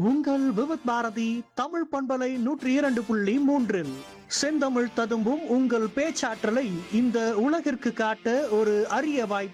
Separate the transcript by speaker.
Speaker 1: உங்கள் விவித் பாரதி தமிழ் பண்பலை 102.3 செந்தமிழ் ததும்பும் உங்கள் பேச்சாற்றலை இந்த உலகிற்கு காட்ட ஒரு அரிய வாய்ப்பு.